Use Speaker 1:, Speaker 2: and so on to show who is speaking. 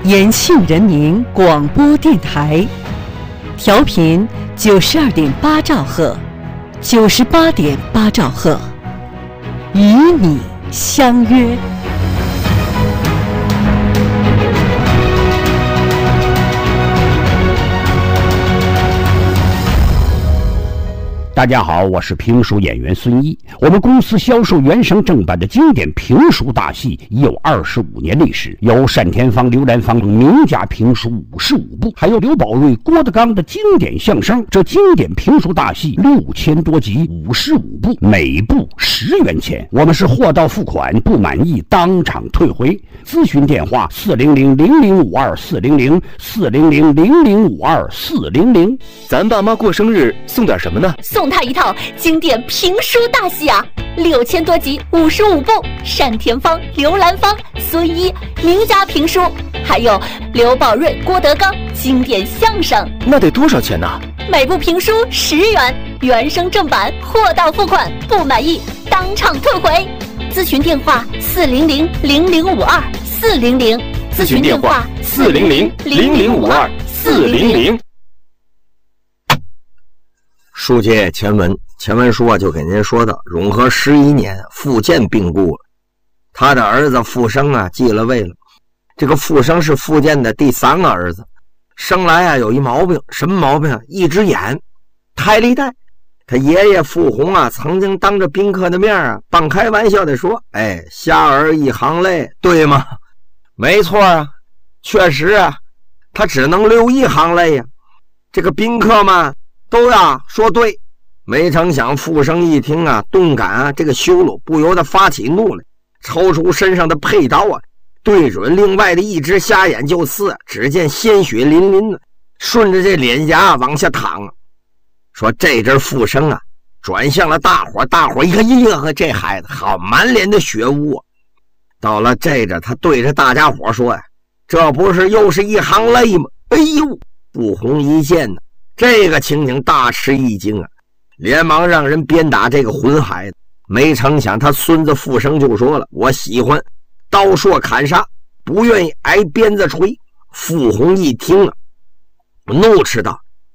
Speaker 1: 延庆人民广播电台，调频92.8兆赫，98.8兆赫，与你相约。
Speaker 2: 大家好，我是评书演员孙一。我们公司销售原声正版的经典评书大戏已有25年历史，有单田芳、刘兰芳名家评书55部，还有刘宝瑞、郭德纲的经典相声。这经典评书大戏6000多集，55部，每部10元钱。我们是货到付款，不满意当场退回。咨询电话400-0052-400，400-0052-400。
Speaker 3: 咱爸妈过生日送点什么呢？
Speaker 4: 送他一套经典评书大戏啊，6000多集，55部，单田芳、刘兰芳、孙一名家评书，还有刘宝瑞、郭德纲经典相声。
Speaker 3: 那得多少钱呢？
Speaker 4: 每部评书10元，原声正版，货到付款，不满意当场退回。咨询电话400-0052-400，
Speaker 3: 咨询电话400-0052-400。
Speaker 5: 书接前文书就给您说到，永和11年，傅建病故了，他的儿子傅生继了位了。这个傅生是傅建的第3个儿子，生来有一毛病，什么毛病啊？一只眼胎里带。他爷爷傅洪曾经当着宾客的面半开玩笑的说：“瞎儿一行泪，对吗？”没错确实他只能流一行泪呀。这个宾客们都说对。没成想傅生一听顿感这个羞辱，不由得发起怒来，抽出身上的佩刀对准另外的一只瞎眼就刺。只见鲜血淋淋的顺着这脸颊往下淌说这阵傅生转向了大伙一看，呵，这孩子好，满脸的血污到了这阵他对着大家伙说这不是又是一行泪吗？哎呦！傅洪一见这个情景大吃一惊连忙让人鞭打这个混孩子。没成想他孙子傅生就说了：“我喜欢刀槊砍杀，不愿意挨鞭子锤。”傅洪一听怒斥道：“